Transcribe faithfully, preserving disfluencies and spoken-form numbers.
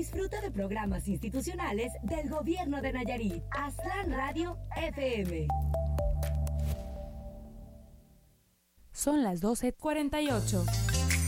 Disfruta de programas institucionales del Gobierno de Nayarit. Aztlán Radio F M. Son las doce cuarenta y ocho.